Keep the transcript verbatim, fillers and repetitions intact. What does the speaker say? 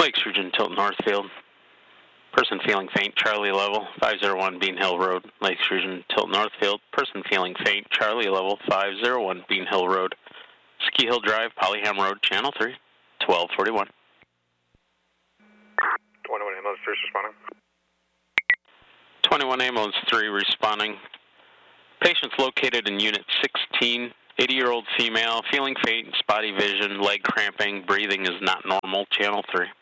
Lake Sturgeon, Tilton Northfield. Person feeling faint, Charlie level, five oh one Bean Hill Road. Lake Sturgeon, Tilton Northfield. Person feeling faint, Charlie level, five oh one Bean Hill Road. Ski Hill Drive, Polyham Road, Channel three, twelve forty-one. twenty-one Ambulance three responding. twenty-one Ambulance three responding. Patient's located in Unit sixteen, eighty-year-old female, feeling faint, spotty vision, leg cramping, breathing is not normal, Channel three.